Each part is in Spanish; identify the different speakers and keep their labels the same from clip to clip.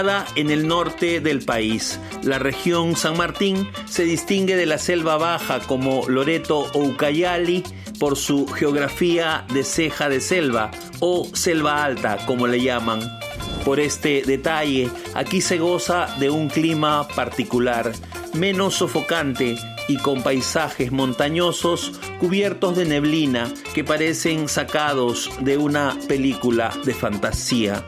Speaker 1: En el norte del país, la región San Martín se distingue de la selva baja como Loreto o Ucayali por su geografía de ceja de selva o selva alta, como le llaman. Por este detalle, aquí se goza de un clima particular, menos sofocante y con paisajes montañosos cubiertos de neblina que parecen sacados de una película de fantasía.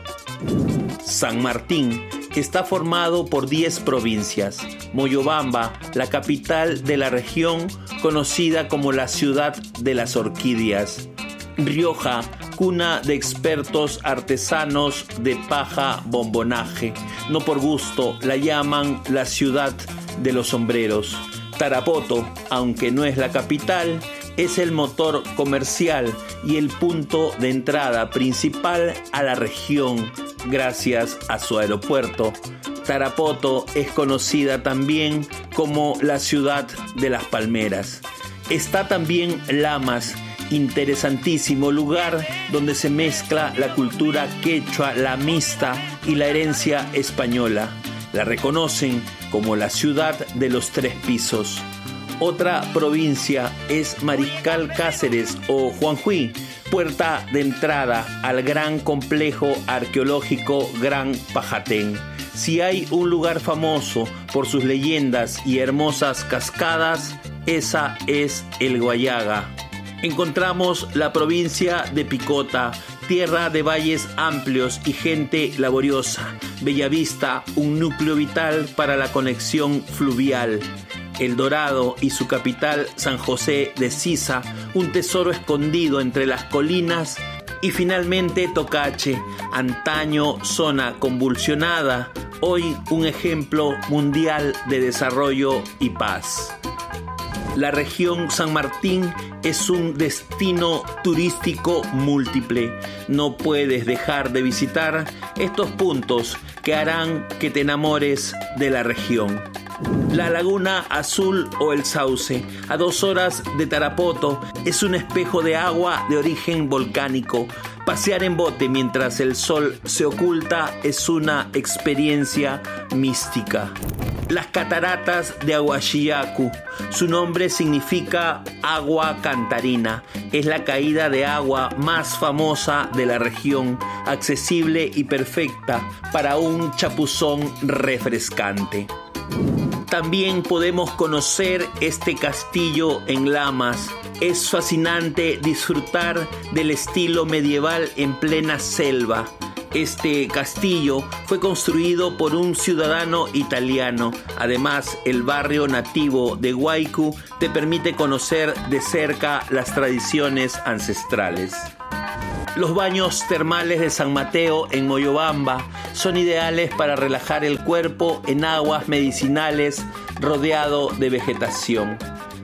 Speaker 1: San Martín está formado por 10 provincias. Moyobamba, la capital de la región, conocida como la ciudad de las orquídeas. Rioja, cuna de expertos artesanos de paja bombonaje. No por gusto la llaman la ciudad de los sombreros. Tarapoto, aunque no es la capital, es el motor comercial y el punto de entrada principal a la región gracias a su aeropuerto. Tarapoto es conocida también como la ciudad de las palmeras. Está también Lamas, interesantísimo lugar donde se mezcla la cultura quechua, lamista y la herencia española. La reconocen como la ciudad de los 3 pisos. Otra provincia es Mariscal Cáceres o Juanjuy, puerta de entrada al gran complejo arqueológico Gran Pajatén. Si hay un lugar famoso por sus leyendas y hermosas cascadas, esa es el Guayaga. Encontramos la provincia de Picota, tierra de valles amplios y gente laboriosa. Bellavista, un núcleo vital para la conexión fluvial. El Dorado y su capital San José de Sisa, un tesoro escondido entre las colinas. Y finalmente Tocache, antaño zona convulsionada, hoy un ejemplo mundial de desarrollo y paz. La región San Martín es un destino turístico múltiple. No puedes dejar de visitar estos puntos que harán que te enamores de la región. La Laguna Azul o el Sauce, a 2 horas de Tarapoto, es un espejo de agua de origen volcánico. Pasear en bote mientras el sol se oculta es una experiencia mística. Las cataratas de Aguachiyacu, su nombre significa agua cantarina. Es la caída de agua más famosa de la región, accesible y perfecta para un chapuzón refrescante. También podemos conocer este castillo en Lamas. Es fascinante disfrutar del estilo medieval en plena selva. Este castillo fue construido por un ciudadano italiano. Además, el barrio nativo de Huaycu te permite conocer de cerca las tradiciones ancestrales. Los baños termales de San Mateo en Moyobamba son ideales para relajar el cuerpo en aguas medicinales rodeado de vegetación.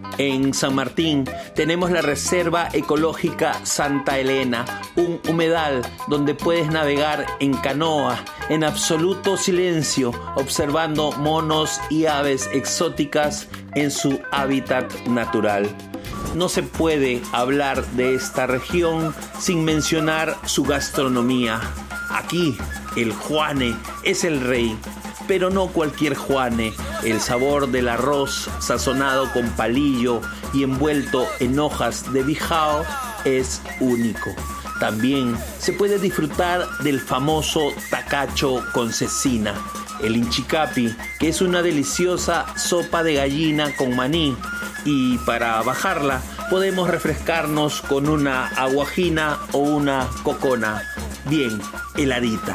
Speaker 1: En San Martín tenemos la Reserva Ecológica Santa Elena, un humedal donde puedes navegar en canoa en absoluto silencio, observando monos y aves exóticas en su hábitat natural. No se puede hablar de esta región sin mencionar su gastronomía. Aquí, el Juane es el rey, pero no cualquier Juane. El sabor del arroz sazonado con palillo y envuelto en hojas de bijao es único. También se puede disfrutar del famoso tacacho con cecina, el inchicapi, que es una deliciosa sopa de gallina con maní. Y para bajarla podemos refrescarnos con una aguajina o una cocona bien heladita.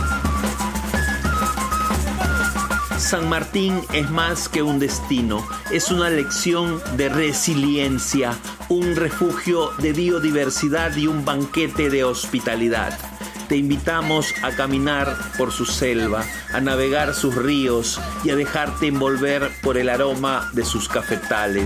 Speaker 1: San Martín es más que un destino, es una lección de resiliencia, un refugio de biodiversidad y un banquete de hospitalidad. Te invitamos a caminar por su selva, a navegar sus ríos y a dejarte envolver por el aroma de sus cafetales.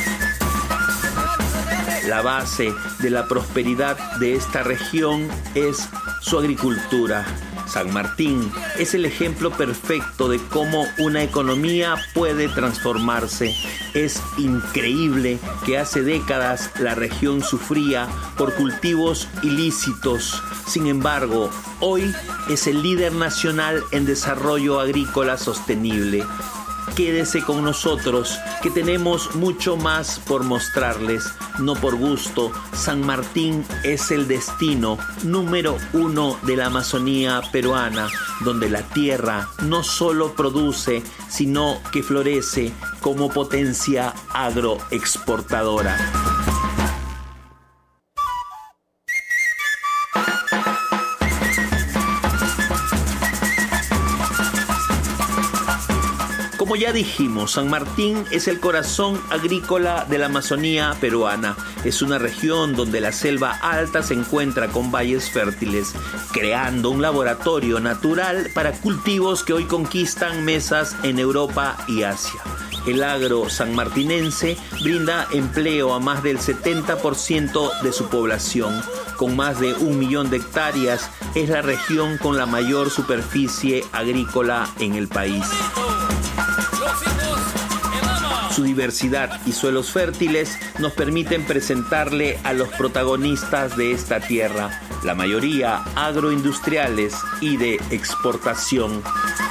Speaker 1: La base de la prosperidad de esta región es su agricultura. San Martín es el ejemplo perfecto de cómo una economía puede transformarse. Es increíble que hace décadas la región sufría por cultivos ilícitos. Sin embargo, hoy es el líder nacional en desarrollo agrícola sostenible. Quédese con nosotros, que tenemos mucho más por mostrarles. No por gusto, San Martín es el destino número 1 de la Amazonía peruana, donde la tierra no solo produce, sino que florece como potencia agroexportadora. Como ya dijimos, San Martín es el corazón agrícola de la Amazonía peruana. Es una región donde la selva alta se encuentra con valles fértiles, creando un laboratorio natural para cultivos que hoy conquistan mesas en Europa y Asia. El agro sanmartinense brinda empleo a más del 70% de su población. Con más de 1 millón de hectáreas, es la región con la mayor superficie agrícola en el país. Su diversidad y suelos fértiles nos permiten presentarle a los protagonistas de esta tierra, la mayoría agroindustriales y de exportación.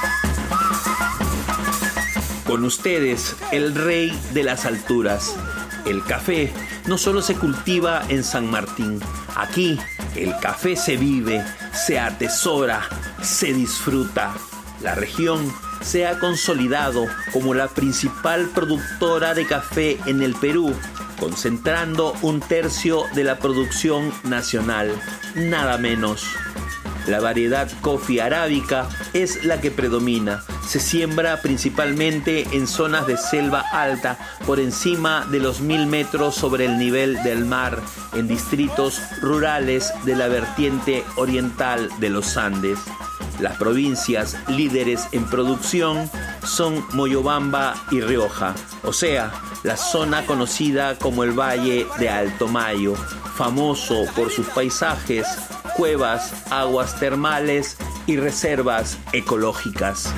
Speaker 1: Con ustedes, el rey de las alturas. El café no solo se cultiva en San Martín. Aquí, el café se vive, se atesora, se disfruta. La región se ha consolidado como la principal productora de café en el Perú, concentrando 1/3 de la producción nacional, nada menos. La variedad Coffee arábica es la que predomina. Se siembra principalmente en zonas de selva alta, por encima de los 1000 metros sobre el nivel del mar, en distritos rurales de la vertiente oriental de los Andes. Las provincias líderes en producción son Moyobamba y Rioja, o sea, la zona conocida como el Valle de Alto Mayo, famoso por sus paisajes, cuevas, aguas termales y reservas ecológicas.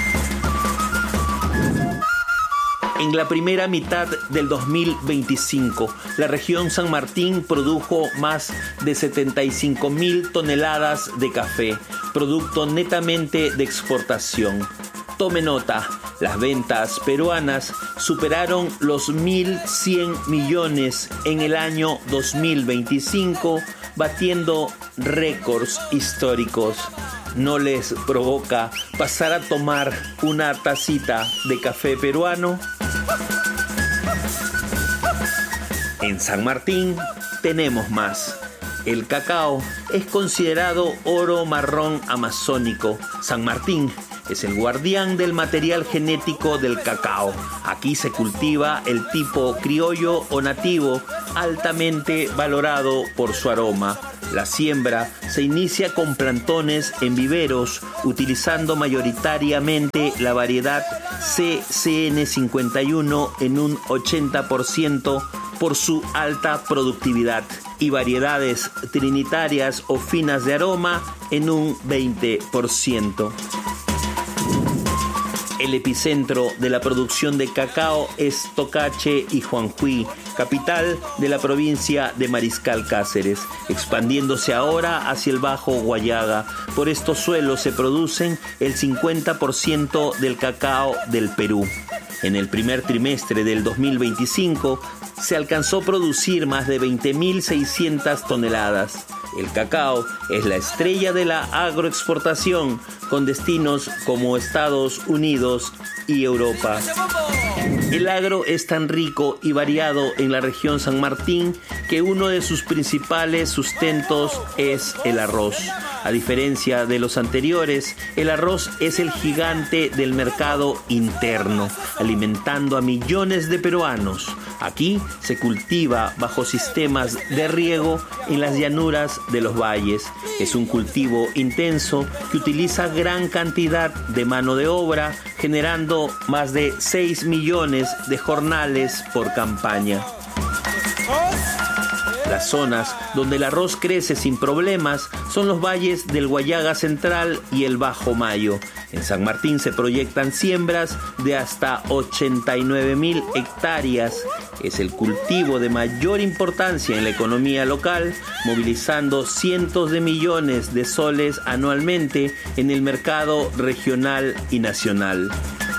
Speaker 1: En la primera mitad del 2025, la región San Martín produjo más de 75.000 toneladas de café, producto netamente de exportación. Tome nota, las ventas peruanas superaron los 1.100 millones en el año 2025, batiendo récords históricos. ¿No les provoca pasar a tomar una tacita de café peruano? En San Martín tenemos más. El cacao es considerado oro marrón amazónico. San Martín es el guardián del material genético del cacao. Aquí se cultiva el tipo criollo o nativo, altamente valorado por su aroma. La siembra se inicia con plantones en viveros, utilizando mayoritariamente la variedad CCN51 en un 80% por su alta productividad y variedades trinitarias o finas de aroma en un 20%. El epicentro de la producción de cacao es Tocache y Juanjuy, capital de la provincia de Mariscal Cáceres, expandiéndose ahora hacia el Bajo Guayaga. Por estos suelos se producen el 50% del cacao del Perú. En el primer trimestre del 2025 se alcanzó a producir más de 20.600 toneladas. El cacao es la estrella de la agroexportación, con destinos como Estados Unidos y Europa. El agro es tan rico y variado en la región San Martín que uno de sus principales sustentos es el arroz. A diferencia de los anteriores, el arroz es el gigante del mercado interno, alimentando a millones de peruanos. Aquí se cultiva bajo sistemas de riego en las llanuras de los valles. Es un cultivo intenso que utiliza gran cantidad de mano de obra, generando más de 6 millones de jornales por campaña. La Las zonas donde el arroz crece sin problemas son los valles del Guallaga Central y el Bajo Mayo. En San Martín se proyectan siembras de hasta 89.000 hectáreas. Es el cultivo de mayor importancia en la economía local, movilizando cientos de millones de soles anualmente en el mercado regional y nacional.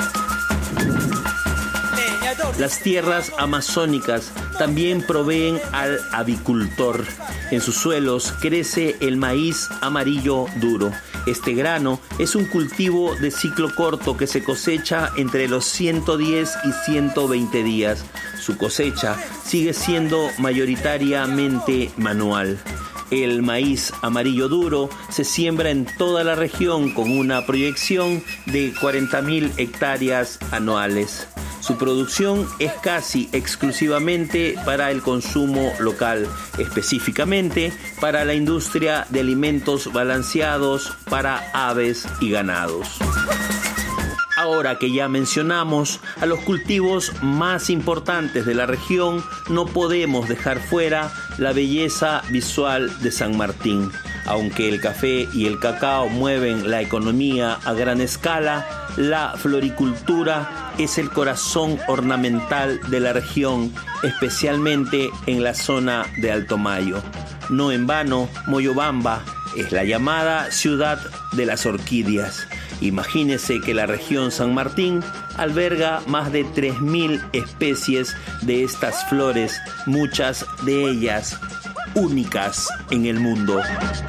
Speaker 1: Las tierras amazónicas también proveen al avicultor. En sus suelos crece el maíz amarillo duro. Este grano es un cultivo de ciclo corto que se cosecha entre los 110 y 120 días. Su cosecha sigue siendo mayoritariamente manual. El maíz amarillo duro se siembra en toda la región con una proyección de 40.000 hectáreas anuales. Su producción es casi exclusivamente para el consumo local, específicamente para la industria de alimentos balanceados para aves y ganados. Ahora que ya mencionamos a los cultivos más importantes de la región, no podemos dejar fuera la belleza visual de San Martín. Aunque el café y el cacao mueven la economía a gran escala, la floricultura es el corazón ornamental de la región, especialmente en la zona de Alto Mayo. No en vano, Moyobamba es la llamada ciudad de las orquídeas. Imagínese que la región San Martín alberga más de 3.000 especies de estas flores, muchas de ellas únicas en el mundo.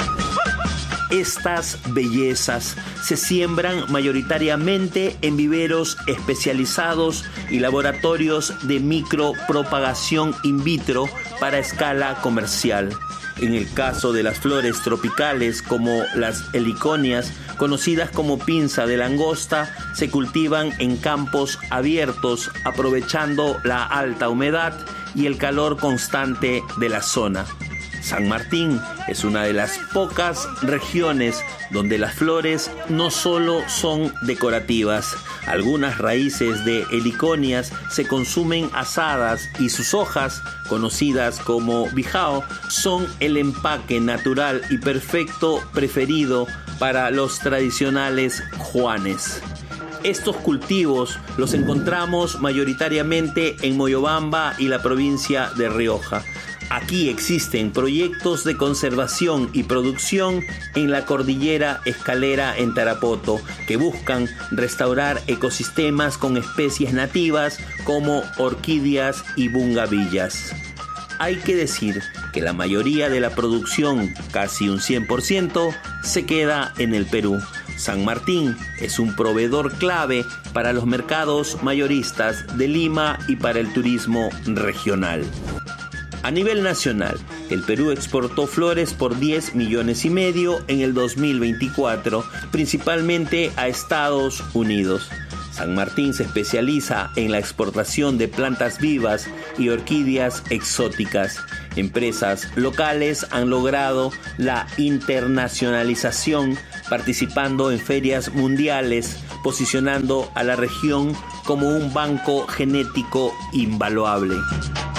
Speaker 1: Estas bellezas se siembran mayoritariamente en viveros especializados y laboratorios de micropropagación in vitro para escala comercial. En el caso de las flores tropicales como las heliconias, conocidas como pinza de langosta, se cultivan en campos abiertos aprovechando la alta humedad y el calor constante de la zona. San Martín es una de las pocas regiones donde las flores no solo son decorativas. Algunas raíces de heliconias se consumen asadas y sus hojas, conocidas como bijao, son el empaque natural y perfecto preferido para los tradicionales juanes. Estos cultivos los encontramos mayoritariamente en Moyobamba y la provincia de Rioja. Aquí existen proyectos de conservación y producción en la cordillera Escalera en Tarapoto que buscan restaurar ecosistemas con especies nativas como orquídeas y bungavillas. Hay que decir que la mayoría de la producción, casi un 100%, se queda en el Perú. San Martín es un proveedor clave para los mercados mayoristas de Lima y para el turismo regional. A nivel nacional, el Perú exportó flores por 10,5 millones en el 2024, principalmente a Estados Unidos. San Martín se especializa en la exportación de plantas vivas y orquídeas exóticas. Empresas locales han logrado la internacionalización participando en ferias mundiales, posicionando a la región como un banco genético invaluable.